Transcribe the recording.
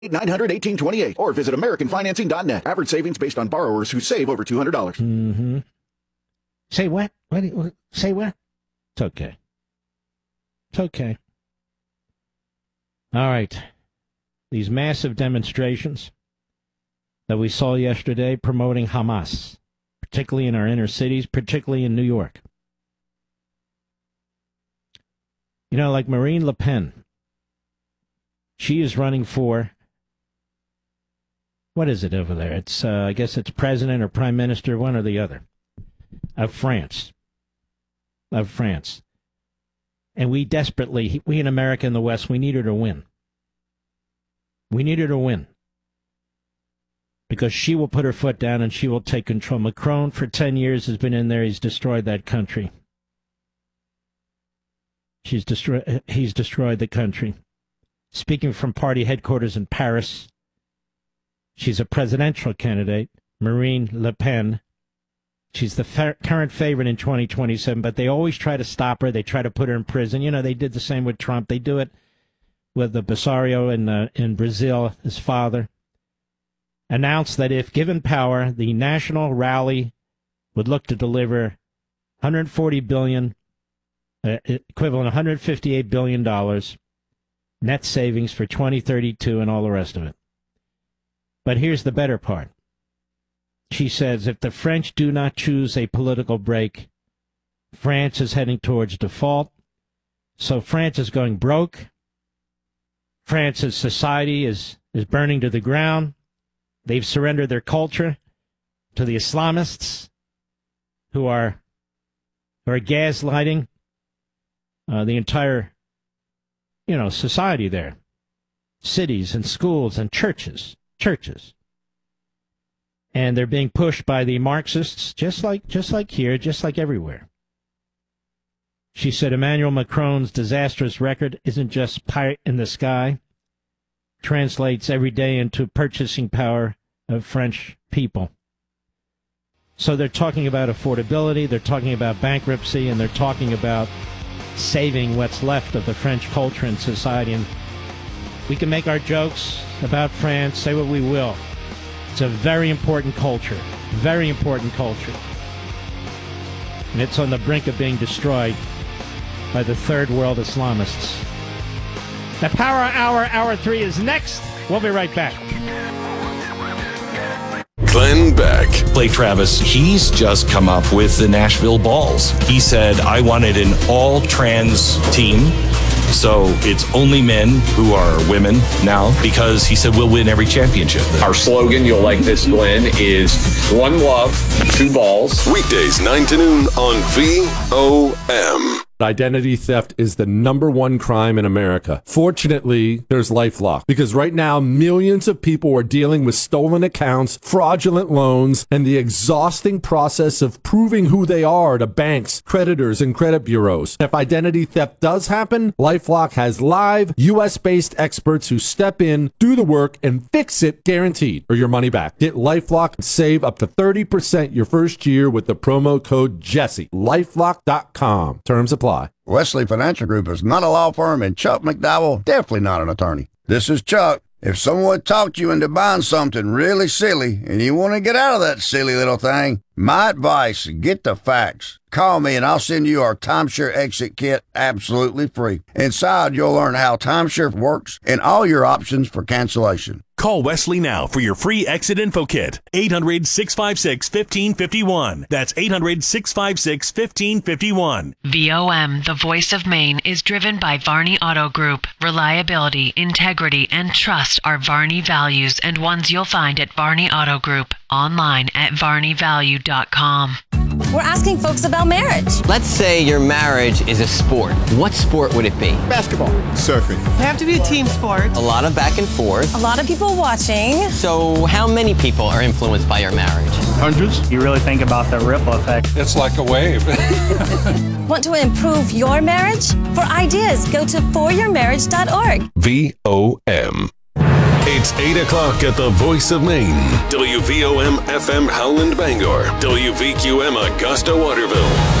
800-1828 or visit AmericanFinancing.net. Average savings based on borrowers who save over $200. Mm-hmm. Say what? Say what? It's okay. It's okay. All right. These massive demonstrations that we saw yesterday promoting Hamas, particularly in our inner cities, particularly in New York. You know, like Marine Le Pen, she is running for, what is it over there? It's, I guess it's president or prime minister, one or the other, of France. Of France. And we desperately, we in America and the West, we need her to win. We need her to win. Because she will put her foot down and she will take control. Macron, for 10 years, has been in there. He's destroyed that country. He's destroyed the country. Speaking from party headquarters in Paris, she's a presidential candidate, Marine Le Pen. She's the current favorite in 2027, but they always try to stop her. They try to put her in prison. You know, they did the same with Trump. They do it with the Bolsonaro in Brazil, his father. Announced that if given power, the National Rally would look to deliver $140 billion, equivalent $158 billion net savings for 2032 and all the rest of it. But here's the better part. She says if the French do not choose a political break, France is heading towards default. So France is going broke. France's society is burning to the ground. They've surrendered their culture to the Islamists who are gaslighting the entire, society there. Cities and schools and churches. And they're being pushed by the Marxists, just like here, just like everywhere. She said Emmanuel Macron's disastrous record isn't just pie in the sky. Translates every day into purchasing power of French people. So they're talking about affordability, they're talking about bankruptcy, and they're talking about saving what's left of the French culture and society. And we can make our jokes about France, say what we will. It's a very important culture, very important culture. And it's on the brink of being destroyed by the third world Islamists. The Power Hour, Hour 3 is next. We'll be right back. Glenn Beck. Play Travis, he's just come up with the Nashville Balls. He said, I wanted an all-trans team. So it's only men who are women now because he said we'll win every championship. Our slogan, you'll like this, Glenn, is one love, two balls. Weekdays 9 to noon on VOM. Identity theft is the #1 crime in America. Fortunately, there's LifeLock, because right now millions of people are dealing with stolen accounts, fraudulent loans, and the exhausting process of proving who they are to banks, creditors, and credit bureaus. If identity theft does happen, LifeLock has live, US-based experts who step in, do the work, and fix it guaranteed, or your money back. Get LifeLock and save up to 30% your first year with the promo code Jesse. LifeLock.com. Terms apply. Wesley Financial Group is not a law firm, and Chuck McDowell definitely not an attorney. This is Chuck. If someone talked you into buying something really silly and you want to get out of that silly little thing, my advice, get the facts. Call me and I'll send you our timeshare exit kit absolutely free. Inside, you'll learn how timeshare works and all your options for cancellation. Call Wesley now for your free exit info kit. 800-656-1551. That's 800-656-1551. VOM, the voice of Maine, is driven by Varney Auto Group. Reliability, integrity, and trust are Varney values and ones you'll find at Varney Auto Group. Online at varneyvalue.com. We're asking folks about marriage. Let's say your marriage is a sport. What sport would it be? Basketball. Surfing. It have to be a team sport. A lot of back and forth. A lot of people watching. So how many people are influenced by your marriage? Hundreds. You really think about the ripple effect. It's like a wave. Want to improve your marriage? For ideas, go to foryourmarriage.org. VOM. It's 8 o'clock at the Voice of Maine. WVOM FM Howland Bangor. WVQM Augusta Waterville.